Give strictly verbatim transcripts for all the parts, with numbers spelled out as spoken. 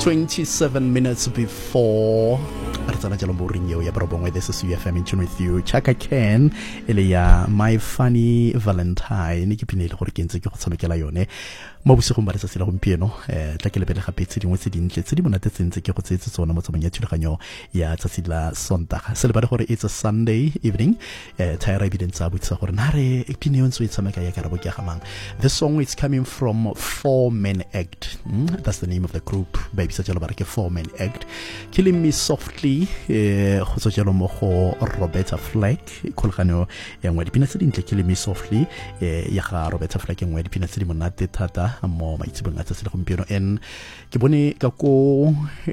twenty-seven minutes before re tsana jalo mo ring eo ya borobongwe. This is U F M in tune with you. Chaka Ken ele ya My Funny Valentine ke pinele gore ke ntse ke go tshamekela yone mo bosigong ba letsatsi la gompieno. eh tla ke lebele gape tse dingwe tse dintle tse di monate tsentse ke go tsetse tsona mo tsamong ya thulaganyo ya tsatsi la Sontaga. Se le ba gore it's a Sunday evening. eh thaira evidence a botsa gore na re pineo ntse e tshameka ya karabo ke gamang. The song is coming from Four Men Act. mm? That's the name of the group. Baby sa jalo ba re ke Four Men Act. Killing Me Softly eh go tso jalo mo go Roberta Flack kholgano ya ngwe dipina tse dintle. Killing Me Softly eh ya ga Roberta Flack ngwe dipina tse di monate thata mo maitsebeng a tsatsi le gompieno. En ke bone ka ko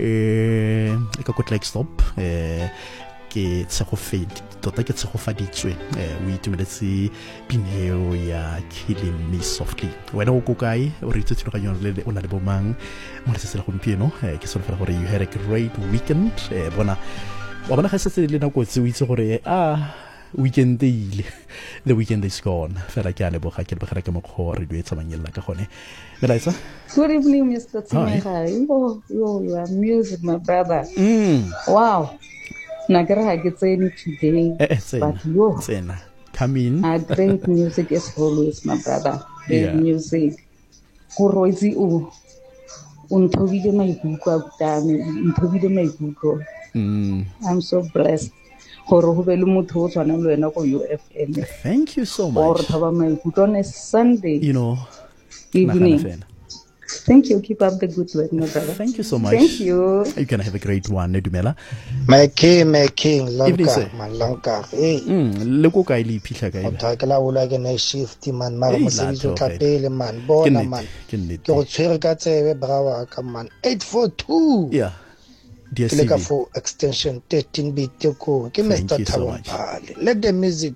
eh ka ko Click Stop eh ke tshegofedi tota ke tshegofaditswe eh o itumeletse pineo ya Killing Me Softly. Wena o go kae o re tsetse ga yone le o na le bomang mo le tsetse le gompieno. eh ke solofela gore you had a great weekend. eh bona wa bona ga setse le nako tse o itse gore ah weekend ile the weekend is gone. Fela ke a leboga ke lebogela ke mokgo re duetsa manyella ka gone. Melaitsa, good evening, Mister Tsimega. Oh, yo, you are music, my brother. mm Wow. Nagara ha ke tsene today. eh eh But yo, tsena come in. a great music as always, my brother. Great Yeah. music. Go roitse o untobile maikutlo a botame, untobile maikutlo. mm I'm so blessed. Gore go be le motho o tshwana le wena go U F M. Thank you so Or much. thaba maikutlo on a Sunday You know, evening. Nagana fan. Thank you. Keep up the good work, my brother. Thank you so much. Thank you. You're gonna have a great one, Nedumela. My king, my king, Evening, sir. lanka, man, lanka. Hey, Mm, le go kae le iphitlha kae? o takela o la ke na shift man, mara Hey, mo sebitse Latho, ka ge. pele man, Ke bona nnete, man. ke nnete. Ke go tshwere ka tsebe brawa ka man. eight four two. Yeah. Dear Ke le ka C V. for extension thirteen bit ko. Ke Thank Mister you so Thabo much. Mpale. Let the music.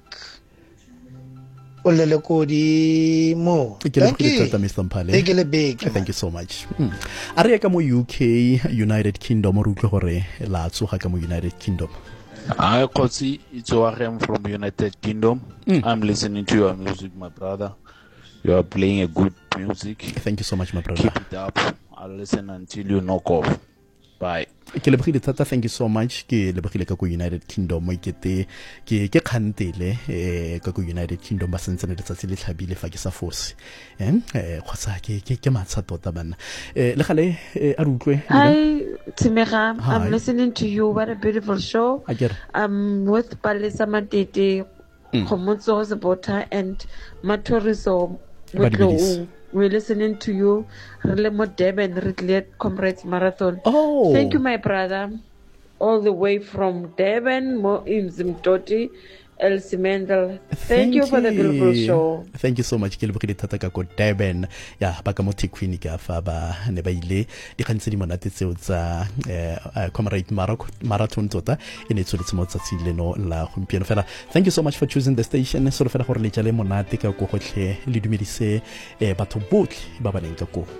O le le ko di mo. Ke le Thank bogile you. thata, Mister Mpale. Big le big. Thank you so much. Mm. A re ya ka mo U K, United Kingdom, re utlwe gore la tsoga ka mo United Kingdom. Hi, Kotsi. It's Oahem from United Kingdom. Mm. I'm listening to your music, my brother. You are playing a good music. Thank you so much, my brother. Keep it up. I'll listen until you knock off. Bye. Ke lebogile thata, thank you so much. Ke lebogile ka ko United Kingdom mo ikete ke ke khantele eh ka ko United Kingdom ba sentse le letsatsi le tlhabile fa ke sa force. eh eh khotsa ke ke ke matsa tota bana. eh le gale eh, a re utlwe. Hi, Tsimega. Hi. I'm listening to you. What a beautiful show. A ke re. I'm with Palisa Matete, Mm. Komotso Sabota, and Matoriso Badibidis. Mutlo. We're listening to you. Relemo Deben, Ritlet Comrades Marathon. Oh. Thank you, my brother. All the way from Devon, Mo Imzimtoti, El Simendel. Thank you for the beautiful show. Thank you so much. Ke lebogile thata ka ko Durban. Ya ba ka mo Thekwini ka fa ba ne ba ile di gantse di monate tseo tsa eh uh, Comrade Marathon Marathon tota e ne tsholetse mo tsatsing leno la gompieno fela. Thank you so much for choosing the station. So fela gore le tjale monate ka go gotlhe le dumedise eh batho botlhe ba ba leng ka go.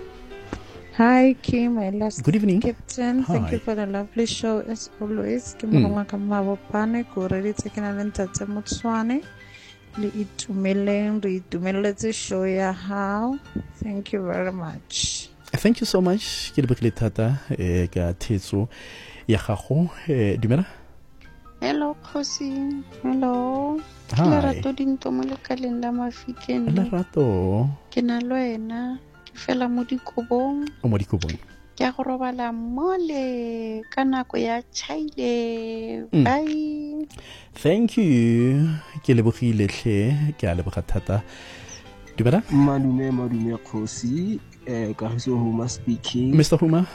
Hi, Kim, my last Good evening. captain. Thank you Hi. for the lovely show as always. Ke Mm. mo ka mabopane go re tsekena le ntate Motswane le itumeleng re itumeletse show ya hao. Thank you very much. Thank you so much. Ke lebogile thata eh ka thetso ya gago. eh dumela. Hello, Khosi. Hello. Ke Hi. Lerato Dinto mo lekaleng la Mafikeng. Lerato Ke na le wena. Ke fela mo dikobong. o mo dikobong. Ke a go robala mole ka nako ya chaile. Mm. Bye. Thank you. Ke lebogile hle, ke a leboga thata. Dumela. Madume madume Khosi eh ka hiso huma speaking Mister Huma.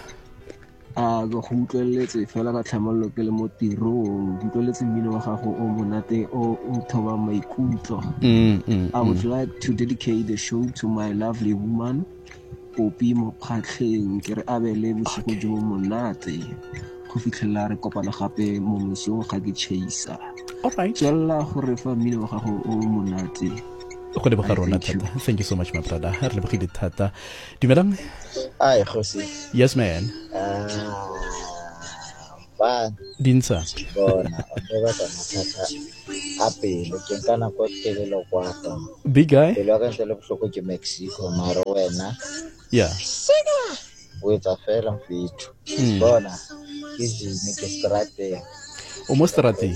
a go go utlweletse fela ka tlhamallo ke le mo tirong utlweletse mmino wa gago o monate o o thoba maikutlo. Mm, mm, I would mm. like to dedicate the show to my lovely woman Popi Mokgatlheng ke re abele bosigo jo bo monate go fitlhela re kopana gape mo mosong ga ke chase. All right. Tswela gore fa mmino wa gago o monate. Go leboga rona Thank you. thata. Thank you so much my brother. Re lebogile thata. Dumelang. Ai Khosi. Yes man. Ah. Ba Dinsa. bona o tla ka mathata a pele ke nka nako ke le lo kwata. Big guy. Pelo ka ntse le bohloko ke Mexico mara wena. Yeah. Sega. O o etsa fela mfethu bona ke jini ke strateng o mo strateng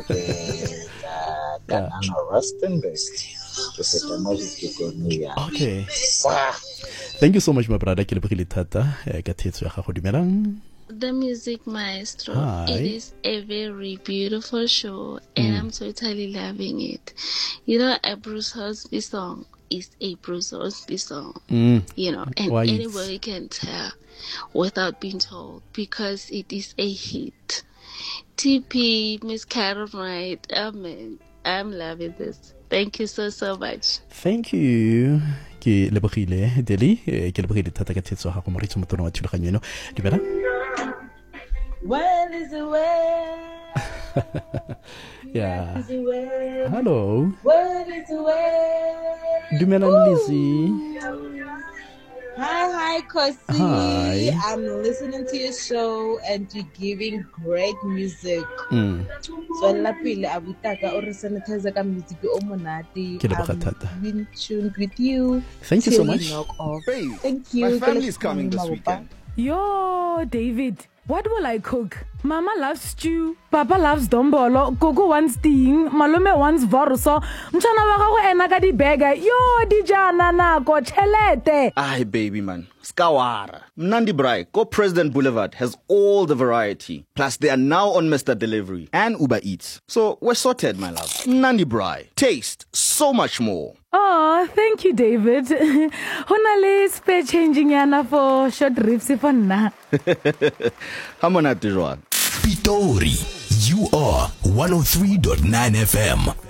ka ana Rustenburg ke feta mo Victoria. Okay, thank you so much my brother, ke lebogile thata ka thetso ya gago. Dumelang The Music Maestro. Hi. It is a very beautiful show and mm. I'm totally loving it. You know, a Bruce Hosby song is a Bruce Hosby song, mm. you know, and Why anybody it's... can tell without being told because it is a hit. T P, Miss Carol Wright, amen. I'm loving this. Thank you so, so much. Thank you. Ke lebogile Deli, ke lebogile thata ka thetso ga go moritse motho wa thulaganyo eno. Dumela. Well is the way. Yeah. Is the way. Hello. Well is the way. Dumelang Lizzie. Hi, hi, Kosi. Hi. I'm listening to your show and you're giving great music. Mm. So, lapile abutaka or sanitizer ka music o monate. I'm in tune with you. Thank you so much. Hey, Thank you. My family is coming this weekend. Yo, David, what will I cook? Mama loves stew, Papa loves dombolo, Gogo wants ting, Malume wants vorso, Mchana wako ena ka di burger. Yo, di jana na ko chelete. Aye, baby man. Skawara. Mnandi Brai, Go President Boulevard has all the variety. Plus, they are now on Mister Delivery and Uber Eats. So, we're sorted, my love. Mnandi Brai. Taste so much more. Oh, thank you, David. Honale spare changing yana for short ribs for na. Hamonate Joan. Pitori, you are one oh three point nine F M.